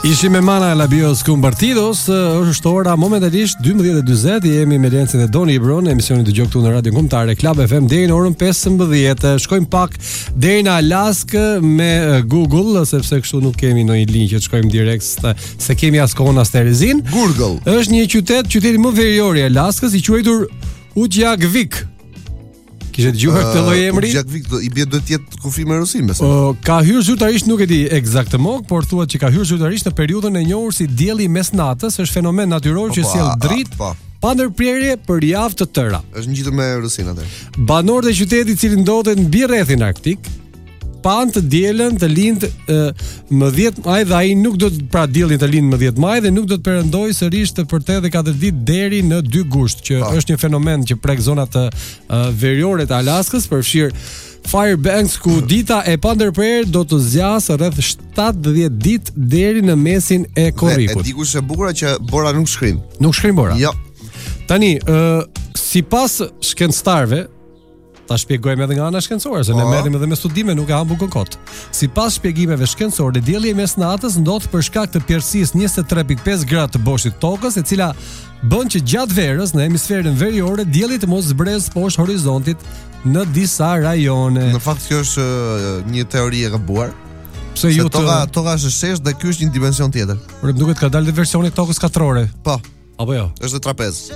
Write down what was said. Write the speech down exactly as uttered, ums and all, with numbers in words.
Ishim me Mana Labios Kumbartidos, është ora momentalisht dymbëdhjetë e dyzet, jemi me Lencin dhe Doni Ibron, emisionin të gjoktu në Radio Kombëtare Club F M deri në orën pesëmbëdhjetë. Shkojmë pak deri në Alaskë me Google, sepse kështu nuk kemi ndonjë linjë që të shkojmë direkt, se kemi as kohën as Terezin. Google është një qytet, qyteti më verior i Alaskës, i quajtur Utqiagvik. Kishe dëgjuar këtë lloj emri? Utqiagvik i bie do të jetë kufi me Rusin, besoj. Uh, ka hyrë zyrtarisht, nuk e di eksaktësisht, por thuhet që ka hyrë zyrtarisht në periudhën e njohur si dielli i mesnatës, është fenomen natyror që sjell dritë pa ndërprerje për javë të tëra. Është ngjitur me Rusin atë. Banorët e qytetit, i cili ndodhet mbi rrethin arktik, pan të dielën të lind më dhjetë maj, dhe ai nuk do të pra diellin të lind më dhjetë maj dhe nuk do të perëndojë sërish të për tetëdhjetë katër ditë deri në dy gusht, që pa. është një fenomen që prek zonat të uh, veriore të Alaskës, përfshir Fairbanks, ku dita e pandërprerë do të zgjasë rreth shtatëdhjetë ditë deri në mesin e korrikut. E dikush e bukur që Bora nuk shkrin. Nuk shkrin Bora. Jo. Tani, uh, sipas shkencëtarëve, ta shpjegojmë edhe nga ana shkencore, se ne merrem edhe me studime, nuk e hambu kokot. Sipas shpjegimeve shkencore, dielli i mesnatës ndodh për shkak të pjerësisë njëzet e tre pikë pesë gradë të boshit të tokës, e cila bën që gjatë verës në hemisferin verior dielli të mos zbresë poshtë horizontit në disa rajone. Në fakt kjo është një teori e gabuar. Pse ju të toka toka është shesh dhe ky është një dimension tjetër. Por më duket ka dalë versioni i tokës katrore. Po. Apo jo? Është trapez.